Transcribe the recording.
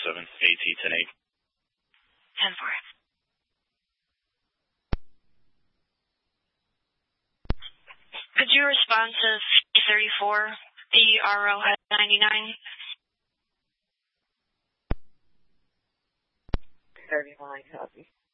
AT-10-8. 10-4. Could you respond to 34, the Arrowhead 99? 39, copy.